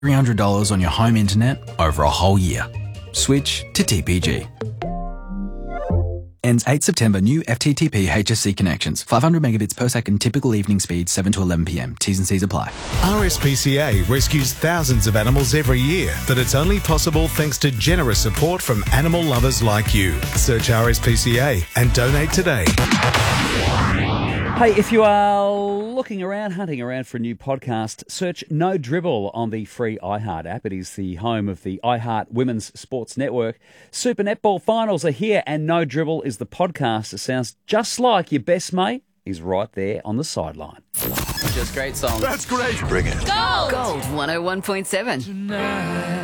$300 on your home internet over a whole year. Switch to TPG. Ends 8 September. New FTTP HSC connections. 500 megabits per second. Typical evening speed 7 to 11 p.m. T's and C's apply. RSPCA rescues thousands of animals every year, but it's only possible thanks to generous support from animal lovers like you. Search RSPCA and donate today. Hey, if you are looking around, hunting around for a new podcast, search No Dribble on the free iHeart app. It is the home of the iHeart Women's Sports Network. Super Netball finals are here, and No Dribble is the podcast that sounds just like your best mate is right there on the sideline. Just great songs. That's great. Bring it. Gold 101.7.